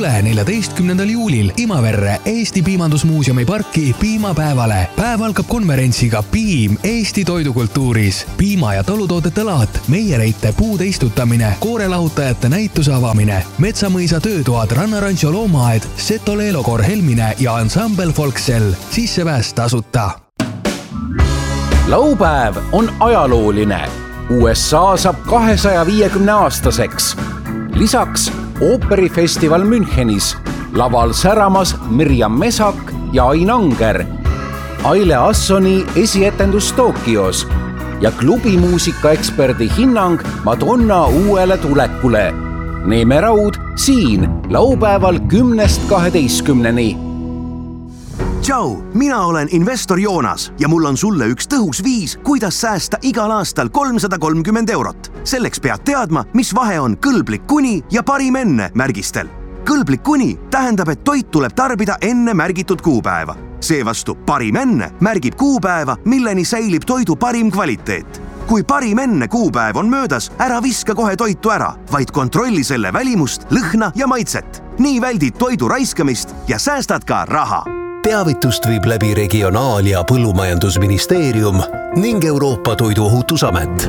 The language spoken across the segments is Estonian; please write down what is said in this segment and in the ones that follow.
Tule 14. juulil Imaverre Eesti Piimandusmuuseumi parki piimapäevale. Päev algab konverentsiga Piim Eesti toidukultuuris. Piima- ja talutoodete laat, meiereite puude istutamine, koorelahutajate näituse avamine, Metsamõisa töötoad, Rannarantsio loomaaed, Seto Leelokoor Helmine ja ansambel Folksell. Sissepääs tasuta. Laupäev on ajalooline. USA saab 250-aastaseks. Lisaks ooperifestival Münchenis. Laval säramas Mirjam Mesak ja Ain Anger. Aile Assoni esietendus Tokios ja klubimuusikaeksperdi hinnang Madonna uuele tulekule. Neeme Raud siin laupäeval 10-12. Tšau, mina olen investor Joonas ja mul on sulle üks tõhus viis, kuidas säästa igal aastal 330 €. Selleks pead teadma, mis vahe on kõlblik kuni ja parim enne märgistel. Kõlblik kuni tähendab, et toit tuleb tarbida enne märgitud kuupäeva. Seevastu parim enne märgib kuupäeva, milleni säilib toidu parim kvaliteet. Kui parim enne kuupäev on möödas, ära viska kohe toitu ära, vaid kontrolli selle välimust, lõhna ja maitset. Nii väldid toidu raiskamist ja säästad ka raha. Teavitust viib läbi Regionaal- ja Põllumajandusministeerium ning Euroopa Toiduohutusamet.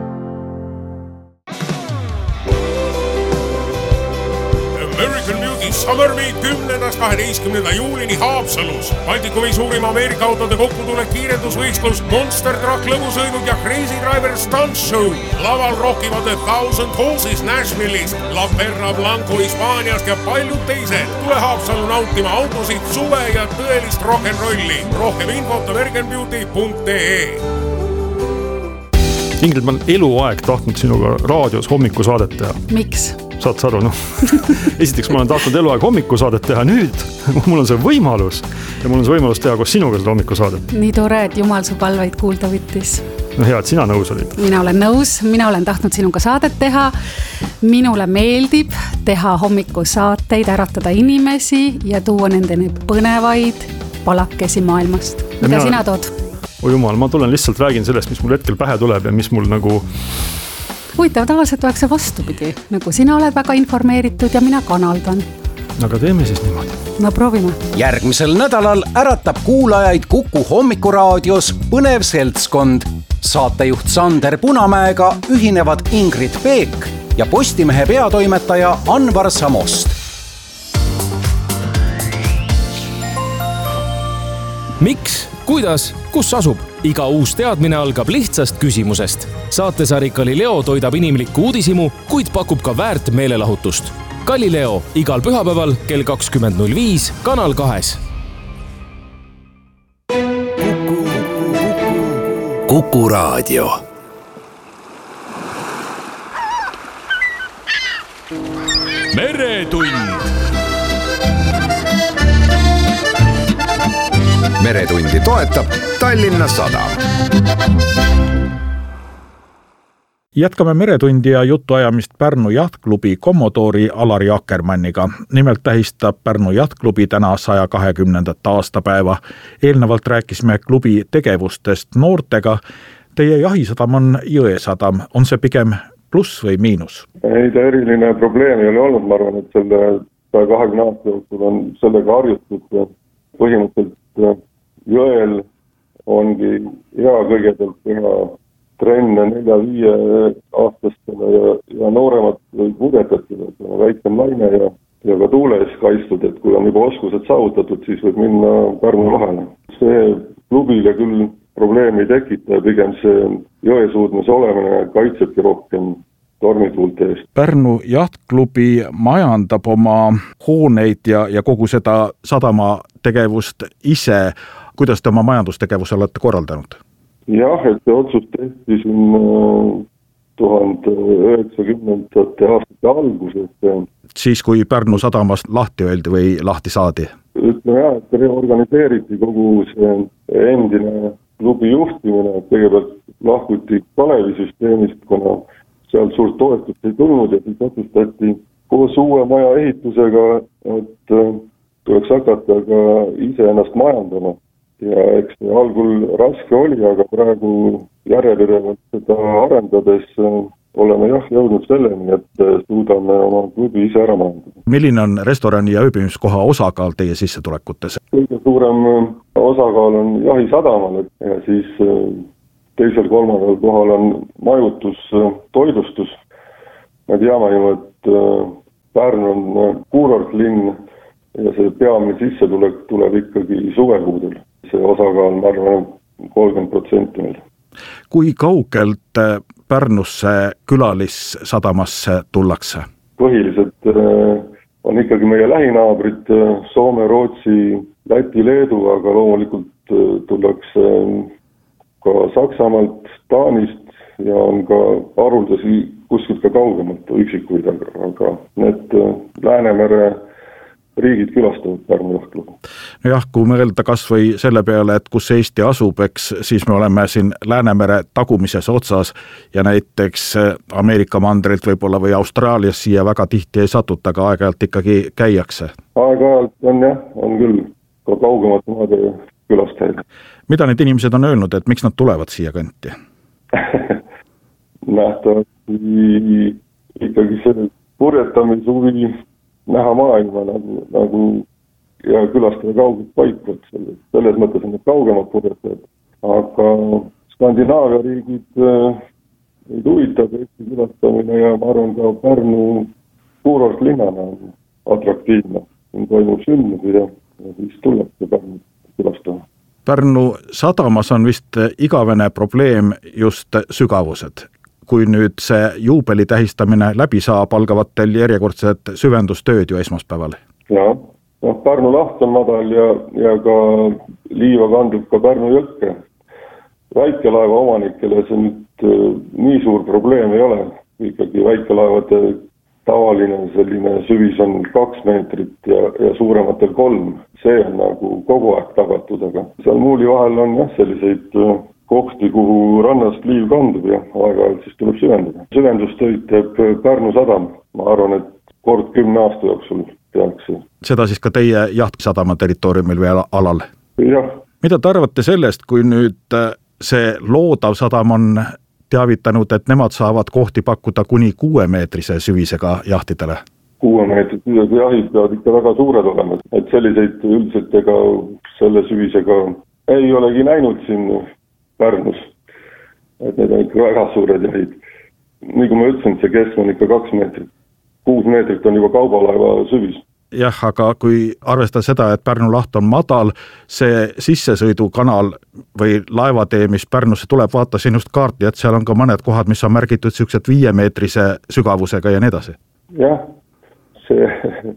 American Beauty Summer Meet 10-12. juulini Haapsalus. Baltikumi suurima Ameerika autode kokkutulek kiirendusvõistlus, Monster Truck lõbusõidud ja Crazy Driver Stunt Show. Laval rockivad The Thousand Horses Nashville'ist, La Perla Blanco Hispaaniast ja paljud teised. Tule Haapsalu nautima autosid, suve ja tõelist rock'n'rolli. Rohkem infot americanbeauty.ee. Ingrid, ma olen eluaeg tahtnud sinuga raadios hommikusaadet teha. Miks? Saad sa aru, noh. Esiteks ma olen tahtnud eluaeg hommikusaadet teha, nüüd mul on see võimalus ja mul on see võimalus teha koos sinuga seda hommikusaadet. Nii tore, et Jumal su palveid kuulda võttis. No hea, et sina nõus olid. Mina olen nõus, mina olen tahtnud sinuga saadet teha. Minule meeldib teha hommikusaateid, äratada inimesi ja tuua nendeni põnevaid palakesi maailmast. Mida sina tood? O Jumal, ma tulen lihtsalt räägin sellest, mis mul hetkel pähe tuleb ja mis mul nagu... Huvitav, tavaliselt oleks see vastupidi. Nagu sina oled väga informeeritud ja mina kanaldan. Aga teeme siis niimoodi. No proovime. Järgmisel nädalal äratab kuulajaid Kuku hommikuraadios põnev seltskond. Saatejuht Sander Punamäega ühinevad Ingrid Peek ja Postimehe peatoimetaja Anvar Samost. Miks? Kuidas? Kus asub? Iga uus teadmine algab lihtsast küsimusest. Saatesari Galileo toidab inimlikku uudisimu, kuid pakub ka väärt meelelahutust. Galileo igal pühapäeval kell 20.05 Kanal 2. Kuku Raadio. Meretund. Meretundi toetab Tallinna Sadam. Jätkame Meretundi ja jutuajamist Pärnu jahtklubi Commodori Alari Akkermanniga. Nimelt tähistab Pärnu jahtklubi täna 120. aastapäeva. Eelnevalt rääkisime klubi tegevustest noortega. Teie jahisadam on Jõesadam. On see pigem pluss või miinus? Ei, ta eriline probleem ei ole olnud. Ma arvan, et selle 120 aasta jooksul on sellega harjutud. Põhimõtteliselt jõel ongi hea kõigepealt teha trenne 4-5 aastastele ja nooremat pudetatele, et on väiksem laine ja ka tuules kaistud, et kui on juba oskused saavutatud, siis võib minna Pärnu vahele. See klubile küll probleemi ei tekita, pigem see jõesuudmise olemine kaitsebki rohkem tormituulte eest. Pärnu jahtklubi majandab oma hooneid ja kogu seda sadama tegevust ise. Kuidas te oma majandustegevuse olete korraldanud? Jah, et see otsus tehti siin 1990. aastate alguses. Siis kui Pärnu sadamast lahti öeldi või lahti saadi? Ütleme jah, et reorganiseeriti kogu see endine klubi juhtimine, et kõigepealt lahkuti Kalevisüsteemist, kuna sealt suurt toetust ei tulnud ja siis otsustati koos uue maja ehitusega, et tuleks hakata ka ise ennast majandama. Ja eks algul raske oli, aga praegu järjepidevalt seda arendades oleme jõudnud selleni, et suudame oma klubi ise ära majandada. Milline on restorani ja ööbimiskoha osakaal teie sissetulekutes? Kõige suurem osakaal on jahisadamal ja siis teisel, kolmandal kohal on majutus, toidustus. Me teame ju, et Pärnu on kuurortlinn ja see peamine sissetulek tuleb ikkagi suvekuudel. See osakaal, ma arvan, 30% meil. Kui kaugelt Pärnusse külalissadamasse tullakse? Põhiliselt on ikkagi meie lähinaabrid Soome, Rootsi, Läti, Leedu, aga loomulikult tullakse ka Saksamaalt, Taanist ja on ka haruldasi kuskilt ka kaugemalt üksikuid, aga need Läänemere riigid külastavad Pärnu jahtklubi. Jah, kui mõelda kas või selle peale, et kus Eesti asub, eks, siis me oleme siin Läänemere tagumises otsas ja näiteks Ameerika mandrilt võib-olla või Austraalias siia väga tihti ei satuta, aga aeg-ajalt ikkagi käiakse. Aeg-ajalt on küll ka kaugemalt maade külastajaid. Mida need inimesed on öelnud, et miks nad tulevad siia kanti? Nähtavasti ikkagi see purjetamishuvi näha maailma nagu ja külastada kaugelt paikad. Selles mõttes on need kaugemad purjetajad. Aga Skandinaavia riigid neid huvitab Eesti külastamine ja ma arvan ka Pärnu kuurortlinnana on atraktiivne. Siin toimub sündmusi ja siis tullakse Pärnu külastama. Pärnu sadamas on vist igavene probleem just sügavused. Kui nüüd see juubeli tähistamine läbi saab, algavad teil järjekordsed süvendustööd ju esmaspäeval. Ja, Pärnu laht on madal ja ka liiva kandub ka Pärnu jõkke. Väikelaeva omanikele see nüüd nii suur probleem ei ole. Ikkagi väikelaevade tavaline selline süvis on 2 meetrit ja suurematel 3. See on nagu kogu aeg tagatud, aga seal muuli vahel on selliseid kohti, kuhu rannast liiv kandub ja aeg-ajalt siis tuleb süvendada. Süvendustöid teeb Pärnu sadam. Ma arvan, et kord 10 aasta jooksul tehakse. Seda siis ka teie jahtsadama territooriumil või alal? Jah. Mida te arvate sellest, kui nüüd see loodav sadam on teavitanud, et nemad saavad kohti pakkuda kuni 6-meetrise süvisega jahtidele? 6-meetrised jahid peavad ikka väga suured olema. Et selliseid üldiselt ega selle süvisega ei olegi näinud siin Pärnus. Et need on ikka väga suured jahid. Nii kui ma ütlesin, see kesk on ikka 2 meetrit. 6 meetrit on juba kaubalaeva süvis. Jah, aga kui arvestada seda, et Pärnu laht on madal, see sissesõidukanal või laevatee, mis Pärnusse tuleb, vaata sinust kaarti, et seal on ka mõned kohad, mis on märgitud sellised 5-meetrise sügavusega ja nii edasi. Jah, see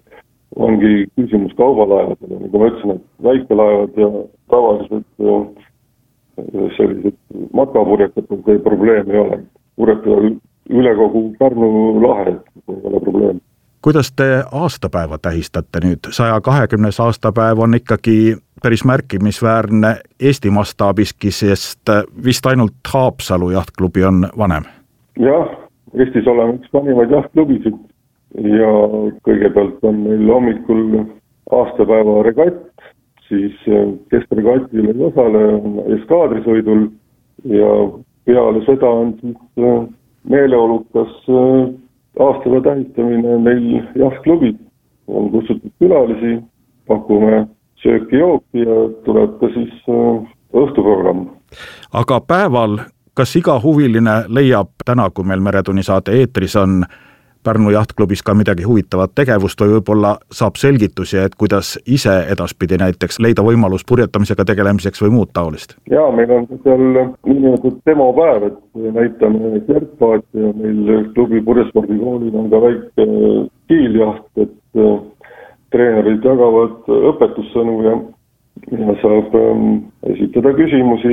ongi küsimus kaubalaevadele. Nagu ma ütlesin, et väikelaevad ja tavaliselt sellised matkapurjetatud see probleem ei ole. Purjetada üle kogu Pärnu lahe ei ole probleem. Kuidas te aastapäeva tähistate nüüd? 120. aastapäev on ikkagi päris märkimisväärne Eesti mastaabiski, sest vist ainult Haapsalu jahtklubi on vanem. Jah, Eestis oleme üks vanimaid jahtklubisid ja kõigepealt on meil hommikul aastapäeva regatt, siis kes regatil ei osale, on eskaadrisõidul ja peale seda on siis meeleolukas aastava tähistamine meil jahtklubi. On kutsutud külalisi, pakume sööki-jooki ja tuleb ka siis õhtuprogramm. Aga päeval, kas iga huviline leiab täna, kui meil Meretunni saate eetris on Pärnu jahtklubis ka midagi huvitavat tegevust või võib-olla saab selgitusi, et kuidas ise edaspidi näiteks leida võimalus purjetamisega tegelemiseks või muud taolist? Jaa, meil on seal niimoodi demopäev, et näitame kertpaati ja meil klubi purjespordikoolil on ka väike kiiljaht, et treenerid jagavad õpetussõnu ja saab esitada küsimusi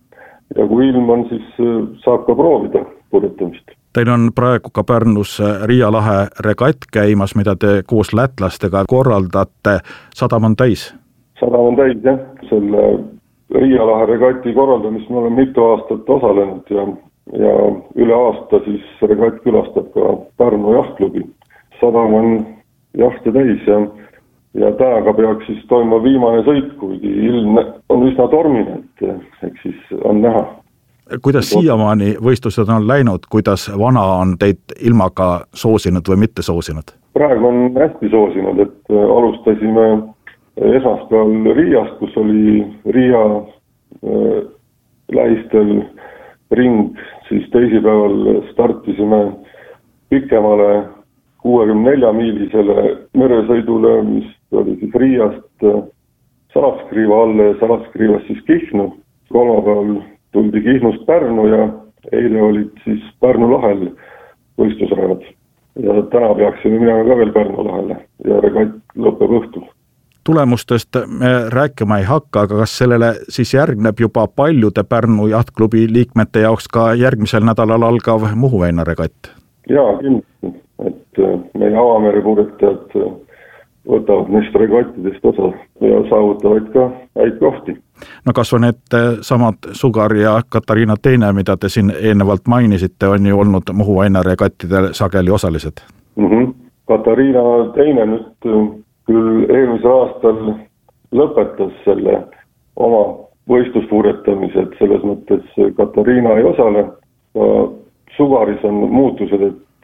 ja kui ilm on, siis saab ka proovida purjetamist. Teil on praegu ka Pärnus Riia lahe regatt käimas, mida te koos lätlastega korraldate. Sadam on täis? Sadam on täis, jah. Selle Riia lahe regati korraldamist me oleme mitu aastat osalenud ja üle aasta siis regatt külastab ka Pärnu jahtklubi. Sadam on jahte täis ja tänaga peaks siis toimuma viimane sõit, kuigi ilm on üsna tormine, et eks siis on näha. kuidas siiamaani võistlused on läinud, kuidas vana on teid ilmaga soosinud või mitte soosinud? Praegu on hästi soosinud, et alustasime esmaspäeval Riiast, kus oli Riia lähistel ring, siis teisipäeval startisime pikemale 64-miilisele meresõidule, mis oli siis Riiast Salaskriiva alla ja Salaskriivast siis Kihnu. Kolmapäeval tuldi Kihnust Pärnu ja eile olid siis Pärnu lahel võistlusrajad. Ja täna peaksime minema ka veel Pärnu lahele ja regatt lõpeb õhtul. Tulemustest me rääkima ei hakka, aga kas sellele siis järgneb juba paljude Pärnu jahtklubi liikmete jaoks ka järgmisel nädalal algav Muhu väina regatt? Jaa, kindlasti, et meie avamerepurjetajad võtavad neist regattidest osa ja saavutavad ka häid kohti. No kas on need samad Sugar ja Katariina Teine, mida te siin eelnevalt mainisite, on ju olnud Muhu väina regattidel sageli osalised? Katariina Teine nüüd küll eelmisel aastal lõpetas selle oma võistluspurjetamise, et selles mõttes Katariina ei osale. Sugaris on muutused,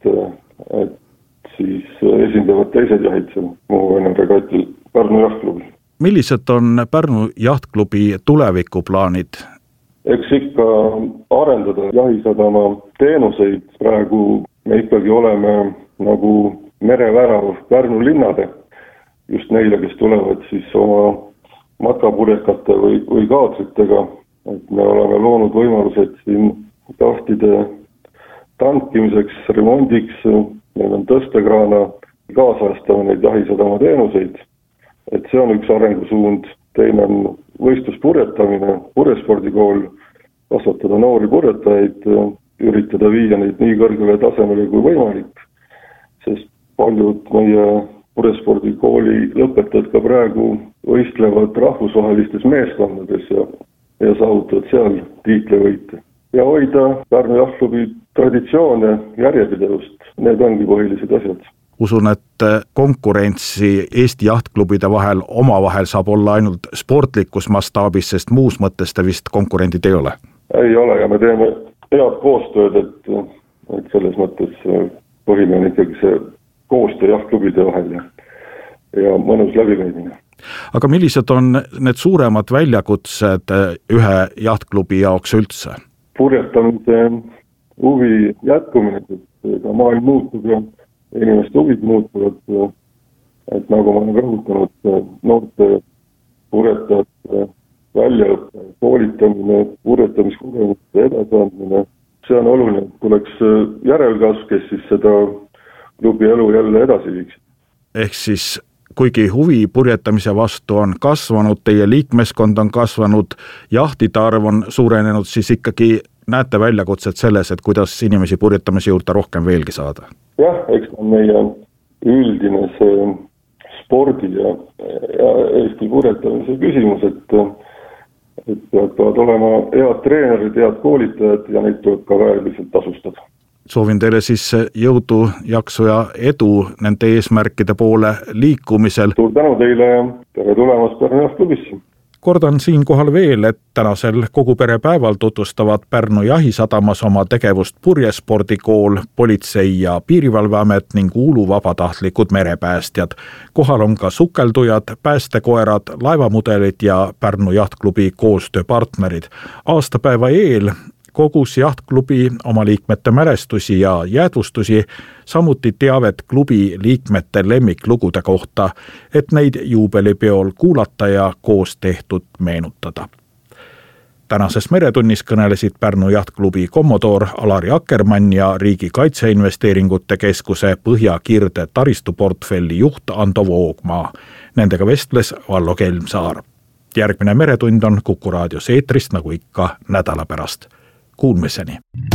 et siis esindavad teised jahid seal Muhu väina regatil Pärnu jahtklubi. Millised on Pärnu jahtklubi tulevikuplaanid? Eks ikka arendada jahisadama teenuseid. Praegu me ikkagi oleme nagu merevärav Pärnu linnade. Just neile, kes tulevad siis oma matkapurjekate või kaatritega, et me oleme loonud võimalused siin jahtide tankimiseks, remondiks, meil on tõstekraana, kaasajastame neid jahisadama teenuseid, et see on üks arengusuund. Teine on võistluspurjetamine, purjespordikool, kasvatada noori purjetajaid, üritada viia neid nii kõrgele tasemele kui võimalik, sest paljud meie purjespordikooli lõpetajad ka praegu võistlevad rahvusvahelistes meeskondades ja saavutavad seal tiitlivõite. Ja hoida Pärnu jahtklubi traditsioone järjepidevust, need ongi põhilised asjad. Usun, et konkurentsi Eesti jahtklubide vahel omavahel saab olla ainult sportlikus mastaabis, sest muus mõttes te vist konkurendid ei ole? Ei ole ja me teeme head koostööd, et selles mõttes põhiline on ikkagi see koostöö jahtklubide vahel ja mõnus läbikäimine. Aga millised on need suuremad väljakutsed ühe jahtklubi jaoks üldse? Purjetamise huvi jätkumine, et maailm muutub ja inimeste huvid muutuvad, et nagu ma olen rõhutanud, noorte purjetajate väljaõppe, koolitamine, purjetamiskogemuste edasiandmine, see on oluline, tuleks järelkasv, kes siis seda klubi elu jälle edasi viiks. Ehk siis kuigi huvi purjetamise vastu on kasvanud, teie liikmeskond on kasvanud, jahtide arv on suurenenud, siis ikkagi näete väljakutset selles, et kuidas inimesi purjetamise juurde rohkem veelgi saada? Jah, eks on meie üldine see spordi ja Eesti purjetamise küsimus, et peavad olema head treenerid, head koolitajad ja neid tuleb ka vääriliselt tasustada. Soovin teile siis jõudu, jaksu ja edu nende eesmärkide poole liikumisel. Suur tänu teile ja tere tulemast Pärnu jahtklubissä. Kordan siinkohal veel, et tänasel koguperepäeval tutvustavad Pärnu jahisadamas oma tegevust purjespordikool, politsei ja piirivalveamet ning Uulu vabatahtlikud merepäästjad. Kohal on ka sukeldujad, päästekoerad, laevamudelid ja Pärnu jahtklubi koostööpartnerid. Aastapäeva eel kogus jahtklubi oma liikmete mälestusi ja jäädvustusi, samuti teavet klubi liikmete lemmiklugude kohta, et neid juubelipeol kuulata ja koos tehtud meenutada. Tänases Meretunnis kõnelesid Pärnu jahtklubi kommodoor Alari Akkermann ja Riigi Kaitseinvesteeringute Keskuse Põhja-Kirde taristuportfelli juht Ando Voogmaa. Nendega vestles Vallo Kelmsaar. Järgmine Meretund on Kuku raadios eetrist nagu ikka nädala pärast. Kuulmiseni.